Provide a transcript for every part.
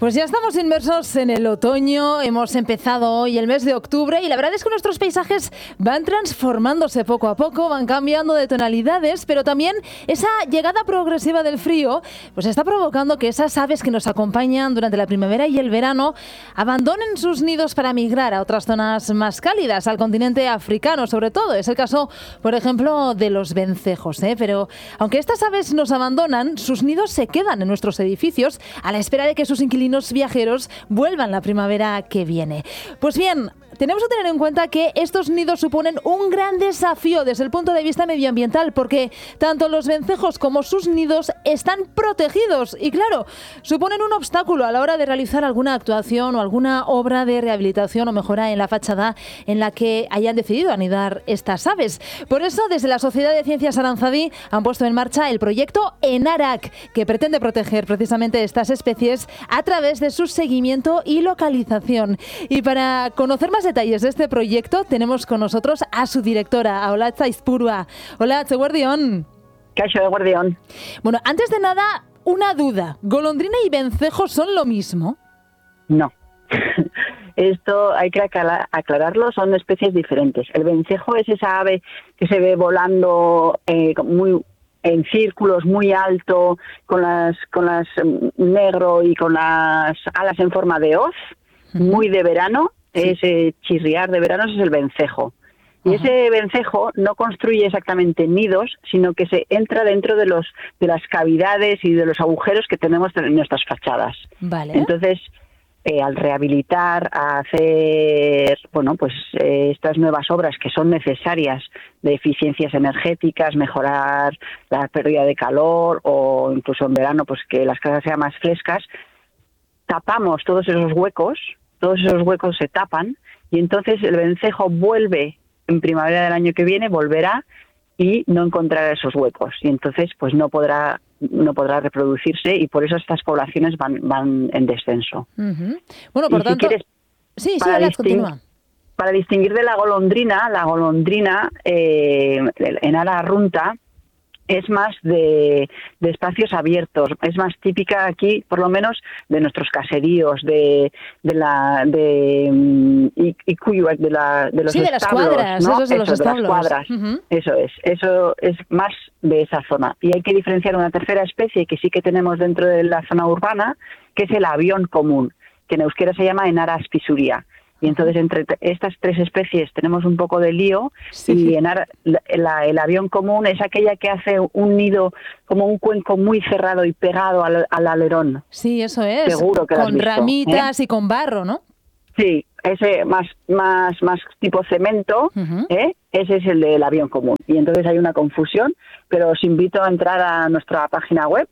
Pues ya estamos inmersos en el otoño, hemos empezado hoy el mes de octubre y la verdad es que nuestros paisajes van transformándose poco a poco, van cambiando de tonalidades, pero también esa llegada progresiva del frío pues está provocando que esas aves que nos acompañan durante la primavera y el verano abandonen sus nidos para migrar a otras zonas más cálidas, al continente africano sobre todo. Es el caso, por ejemplo, de los vencejos, Pero aunque estas aves nos abandonan, sus nidos se quedan en nuestros edificios a la espera de que sus inquilinos viajeros vuelvan la primavera que viene. Pues bien, tenemos que tener en cuenta que estos nidos suponen un gran desafío desde el punto de vista medioambiental, porque tanto los vencejos como sus nidos están protegidos y, claro, suponen un obstáculo a la hora de realizar alguna actuación o alguna obra de rehabilitación o mejora en la fachada en la que hayan decidido anidar estas aves. Por eso, desde la Sociedad de Ciencias Aranzadi han puesto en marcha el proyecto ENARAC, que pretende proteger precisamente estas especies a través de su seguimiento y localización. Y para conocer más detalles de este proyecto tenemos con nosotros a su directora, a Olatza Izpurua. Hola, Eguerdión. Caixo de Guardión. Bueno, antes de nada, una duda. ¿Golondrina y vencejo son lo mismo? No. Esto hay que aclararlo, son especies diferentes. El vencejo es esa ave que se ve volando muy en círculos, muy alto, con las negro y con las alas en forma de hoz, muy de verano. Ese chirriar de verano es el vencejo. Y ese vencejo no construye exactamente nidos, sino que se entra dentro de las cavidades y de los agujeros que tenemos en nuestras fachadas. Vale. Entonces, al rehabilitar, a hacer estas nuevas obras que son necesarias de eficiencias energéticas, mejorar la pérdida de calor o incluso en verano pues que las casas sean más frescas, tapamos todos esos huecos se tapan y entonces el vencejo vuelve en primavera del año que viene, volverá y no encontrará esos huecos y entonces pues no podrá reproducirse y por eso estas poblaciones van en descenso. Uh-huh. Bueno, por tanto, si quieres, continúa. Para distinguir de la golondrina Enara arrunta es más de espacios abiertos, es más típica aquí, por lo menos, de nuestros caseríos, de los las establos, cuadras, ¿no? Esos de los establos. Las cuadras, uh-huh. Eso es más de esa zona. Y hay que diferenciar una tercera especie que sí que tenemos dentro de la zona urbana, que es el avión común, que en euskera se llama Enara aspisuria. Y entonces entre estas tres especies tenemos un poco de lío. Sí. Y el avión común es aquella que hace un nido como un cuenco muy cerrado y pegado al alerón. Sí, eso es. Seguro que con ramitas y con barro, ¿no? Sí, ese más tipo cemento, uh-huh. Ese es el del avión común. Y entonces hay una confusión, pero os invito a entrar a nuestra página web,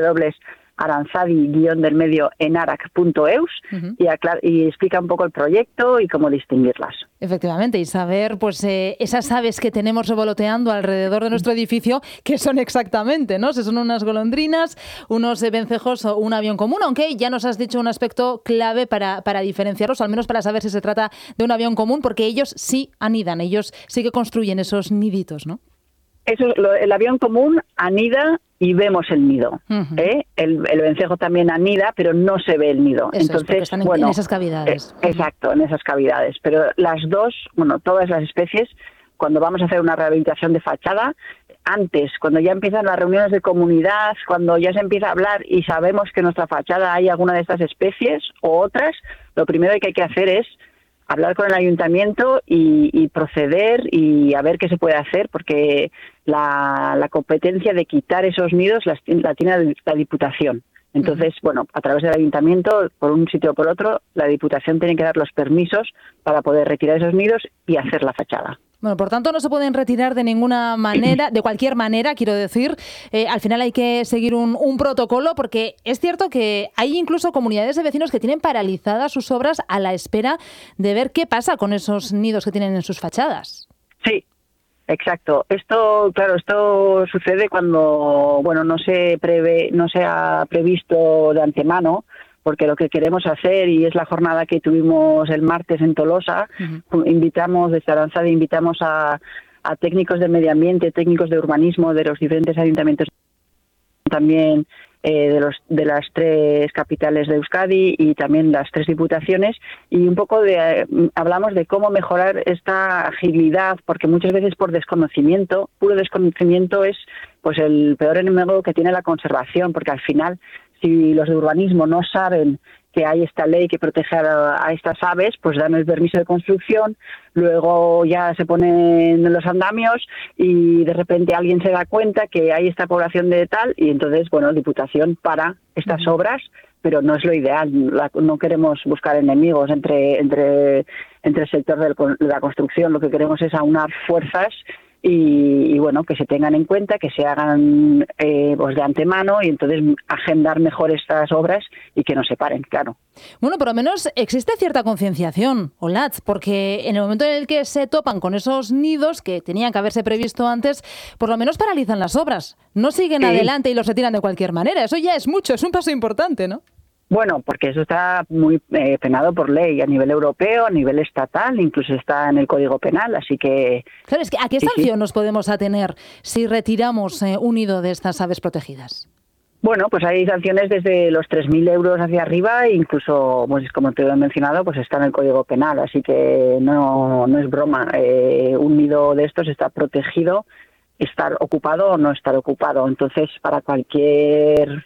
www.aranzadi-enarac.eus uh-huh. y explica un poco el proyecto y cómo distinguirlas. Efectivamente, y saber pues esas aves que tenemos revoloteando alrededor de nuestro edificio, ¿qué son exactamente, no? Si son unas golondrinas, unos vencejos o un avión común, aunque ya nos has dicho un aspecto clave para diferenciarlos, al menos para saber si se trata de un avión común, porque ellos sí anidan, ellos sí que construyen esos niditos, ¿no? El avión común anida y vemos el nido. Uh-huh. El vencejo también anida, pero no se ve el nido. Eso entonces, es, están en esas cavidades. Exacto, en esas cavidades. Pero las dos, todas las especies, cuando vamos a hacer una rehabilitación de fachada, antes, cuando ya empiezan las reuniones de comunidad, cuando ya se empieza a hablar y sabemos que en nuestra fachada hay alguna de estas especies o otras, lo primero que hay que hacer es hablar con el ayuntamiento y proceder y a ver qué se puede hacer, porque la competencia de quitar esos nidos la tiene la Diputación. Entonces, a través del ayuntamiento, por un sitio o por otro, la Diputación tiene que dar los permisos para poder retirar esos nidos y hacer la fachada. Bueno, por tanto, no se pueden retirar de ninguna manera, de cualquier manera, quiero decir. Al final hay que seguir un protocolo, porque es cierto que hay incluso comunidades de vecinos que tienen paralizadas sus obras a la espera de ver qué pasa con esos nidos que tienen en sus fachadas. Sí, exacto. Esto sucede cuando, no se ha previsto de antemano, porque lo que queremos hacer, y es la jornada que tuvimos el martes en Tolosa, uh-huh. Desde Aranzadi invitamos a técnicos de medio ambiente, técnicos de urbanismo de los diferentes ayuntamientos también de las 3 capitales de Euskadi y también las 3 diputaciones, y un poco hablamos de cómo mejorar esta agilidad, porque muchas veces por desconocimiento, puro desconocimiento es pues el peor enemigo que tiene la conservación, porque al final, si los de urbanismo no saben que hay esta ley que protege a estas aves, pues dan el permiso de construcción, luego ya se ponen en los andamios y de repente alguien se da cuenta que hay esta población de tal y entonces, bueno, Diputación para estas obras, pero no es lo ideal. No queremos buscar enemigos entre el sector de la construcción, lo que queremos es aunar fuerzas y bueno, que se tengan en cuenta, que se hagan pues de antemano y entonces agendar mejor estas obras y que no se paren, claro. Bueno, por lo menos existe cierta concienciación, Olatz, porque en el momento en el que se topan con esos nidos que tenían que haberse previsto antes, por lo menos paralizan las obras, no siguen adelante y los retiran de cualquier manera. Eso ya es mucho, es un paso importante, ¿no? Bueno, porque eso está muy penado por ley a nivel europeo, a nivel estatal, incluso está en el Código Penal, así que... Claro, es que ¿a qué sanción nos podemos atener si retiramos un nido de estas aves protegidas? Bueno, pues hay sanciones desde los 3.000 euros hacia arriba, e incluso, pues como te he mencionado, pues está en el Código Penal, así que no es broma. Un nido de estos está protegido, estar ocupado o no estar ocupado. Entonces, para cualquier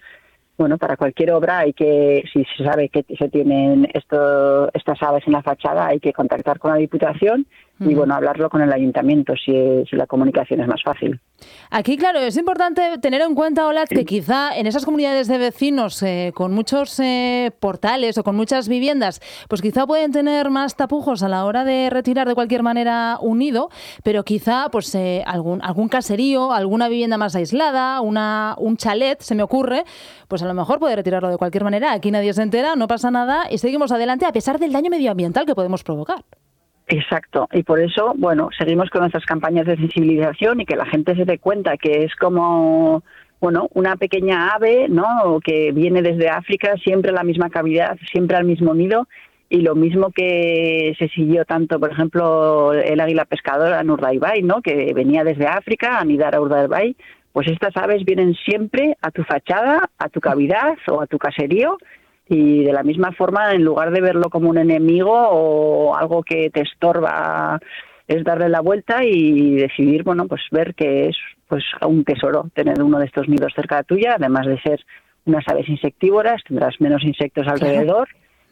obra hay que, si se sabe que se tienen estas aves en la fachada, hay que contactar con la Diputación y hablarlo con el Ayuntamiento si la comunicación es más fácil. Aquí, claro, es importante tener en cuenta, Olatz, que quizá en esas comunidades de vecinos con muchos portales o con muchas viviendas, pues quizá pueden tener más tapujos a la hora de retirar de cualquier manera un nido, pero quizá pues algún caserío, alguna vivienda más aislada, un chalet, se me ocurre, pues a lo mejor puede retirarlo de cualquier manera. Aquí nadie se entera, no pasa nada y seguimos adelante a pesar del daño medioambiental que podemos provocar. Exacto, y por eso, seguimos con nuestras campañas de sensibilización y que la gente se dé cuenta que es como, una pequeña ave, ¿no?, que viene desde África, siempre a la misma cavidad, siempre al mismo nido, y lo mismo que se siguió tanto, por ejemplo, el águila pescadora en Urdaibai, ¿no?, que venía desde África a anidar a Urdaibai, pues estas aves vienen siempre a tu fachada, a tu cavidad o a tu caserío. Y de la misma forma, en lugar de verlo como un enemigo o algo que te estorba, es darle la vuelta y decidir, ver que es pues un tesoro tener uno de estos nidos cerca de tuya, además de ser unas aves insectívoras, tendrás menos insectos alrededor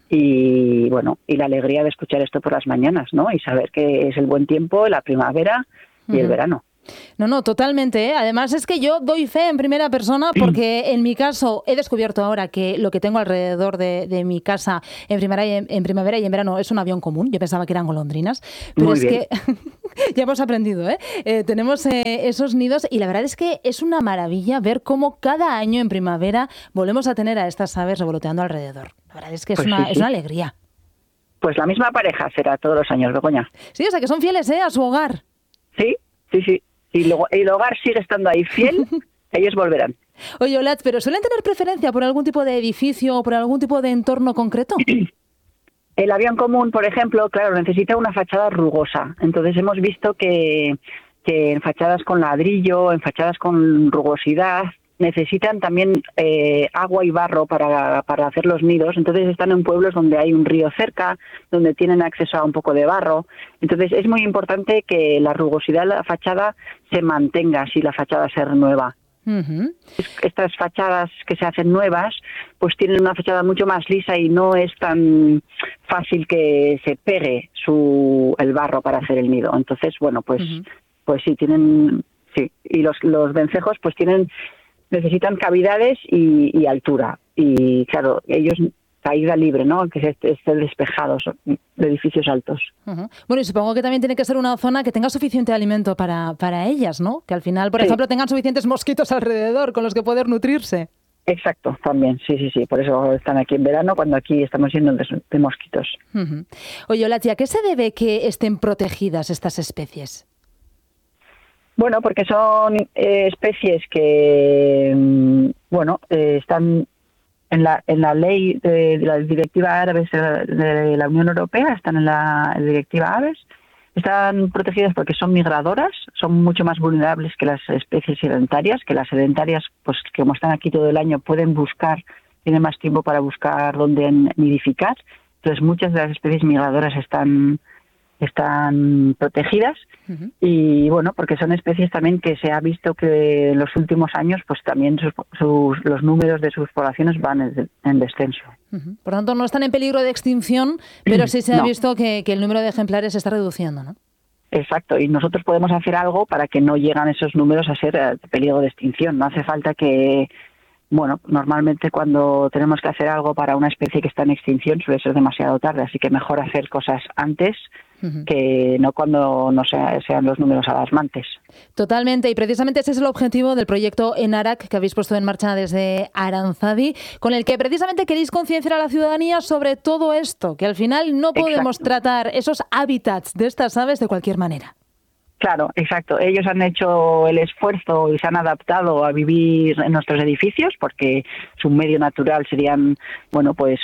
y la alegría de escuchar esto por las mañanas, ¿no? Y saber que es el buen tiempo, la primavera y el verano. No, totalmente, ¿eh? Además es que yo doy fe en primera persona porque en mi caso he descubierto ahora que lo que tengo alrededor de mi casa en primavera y en verano es un avión común. Yo pensaba que eran golondrinas, pero Muy es bien. que ya hemos aprendido, ¿eh? Tenemos esos nidos y la verdad es que es una maravilla ver cómo cada año en primavera volvemos a tener a estas aves revoloteando alrededor. La verdad es que es una alegría. Pues la misma pareja será todos los años, Begoña. Sí, o sea que son fieles, a su hogar. Sí. Y luego el hogar sigue estando ahí fiel, ellos volverán. Oye, Olatz, ¿pero suelen tener preferencia por algún tipo de edificio o por algún tipo de entorno concreto? El avión común, por ejemplo, claro, necesita una fachada rugosa. Entonces hemos visto que en fachadas con ladrillo, en fachadas con rugosidad, necesitan también agua y barro para hacer los nidos. Entonces están en pueblos donde hay un río cerca, donde tienen acceso a un poco de barro. Entonces es muy importante que la rugosidad de la fachada se mantenga si la fachada se renueva. Estas fachadas que se hacen nuevas pues tienen una fachada mucho más lisa y no es tan fácil que se pegue el barro para hacer el nido. Entonces, pues sí, tienen... Sí, y los vencejos pues necesitan cavidades y altura. Y claro, ellos caída libre, ¿no? Que estén despejados de edificios altos. Bueno, y supongo que también tiene que ser una zona que tenga suficiente alimento para ellas, ¿no? Que al final, por ejemplo, tengan suficientes mosquitos alrededor con los que poder nutrirse. Exacto, también, sí. Por eso están aquí en verano, cuando aquí estamos yendo de mosquitos. Oye, Olatz, ¿a qué se debe que estén protegidas estas especies? Bueno, porque son especies que, están en la ley de la Directiva Aves de la Unión Europea, están en la Directiva Aves, Están protegidas porque son migradoras, son mucho más vulnerables que las especies sedentarias, pues como están aquí todo el año, pueden buscar, tienen más tiempo para buscar dónde nidificar. Entonces muchas de las especies migradoras están protegidas. Uh-huh. Y bueno, porque son especies también que se ha visto que en los últimos años pues también los números de sus poblaciones van en descenso. Uh-huh. Por tanto, no están en peligro de extinción, pero sí se ha visto que el número de ejemplares se está reduciendo, ¿no? Exacto, y nosotros podemos hacer algo para que no lleguen esos números a ser peligro de extinción. No hace falta que... Bueno, normalmente cuando tenemos que hacer algo para una especie que está en extinción suele ser demasiado tarde, así que mejor hacer cosas antes que no cuando no sean los números alarmantes. Totalmente, y precisamente ese es el objetivo del proyecto ENARAC que habéis puesto en marcha desde Aranzadi, con el que precisamente queréis concienciar a la ciudadanía sobre todo esto, que al final no podemos tratar esos hábitats de estas aves de cualquier manera. Claro, exacto. Ellos han hecho el esfuerzo y se han adaptado a vivir en nuestros edificios porque su medio natural serían, bueno, pues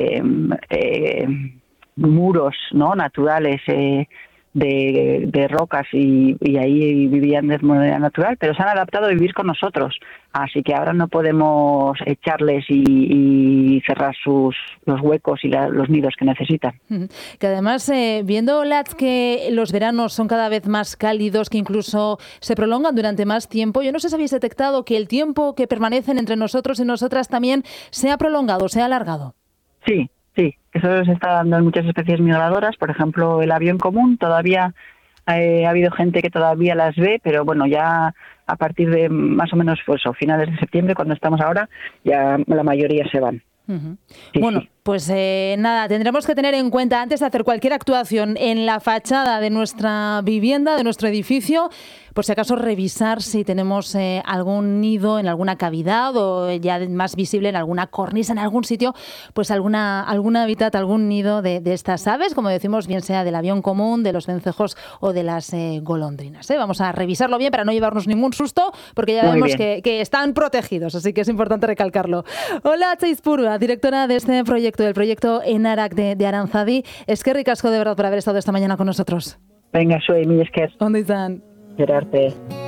muros, ¿no? Naturales de rocas y ahí vivían de manera natural, pero se han adaptado a vivir con nosotros. Así que ahora no podemos echarles y cerrar los huecos y los nidos que necesitan. Que además, viendo, Latz, que los veranos son cada vez más cálidos, que incluso se prolongan durante más tiempo, yo no sé si habéis detectado que el tiempo que permanecen entre nosotros y nosotras también se ha prolongado, se ha alargado. Sí, eso se está dando en muchas especies migradoras. Por ejemplo, el avión común todavía ha habido gente que todavía las ve, pero bueno, ya a partir de más o menos pues, finales de septiembre, cuando estamos ahora, ya la mayoría se van. Uh-huh. Sí, bueno, pues nada, tendremos que tener en cuenta antes de hacer cualquier actuación en la fachada de nuestra vivienda, de nuestro edificio, por si acaso revisar si tenemos algún nido en alguna cavidad o ya más visible en alguna cornisa, en algún sitio, pues algún hábitat, algún nido de estas aves, como decimos, bien sea del avión común, de los vencejos o de las golondrinas. Vamos a revisarlo bien para no llevarnos ningún susto, porque ya vemos que están protegidos, así que es importante recalcarlo. Hola, Atze Izpurua, directora de este proyecto, del proyecto ENARAC de Aranzadi. Eskerrik asko de verdad por haber estado esta mañana con nosotros. Venga, soy mi esker. ¿Dónde están? Gerarte.